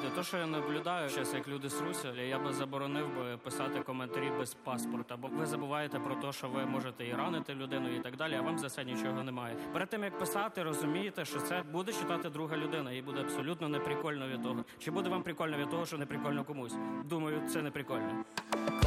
Слухайте, то, що я наблюдаю зараз, як люди сруся, я би заборонив би писати коментарі без паспорта, бо ви забуваєте про те, що ви можете і ранити людину і так далі, а вам за це нічого немає. Перед тим, як писати, розумієте, що це буде читати друга людина, їй буде абсолютно неприкольно від того. Чи буде вам прикольно від того, що неприкольно комусь? Думаю, це неприкольно.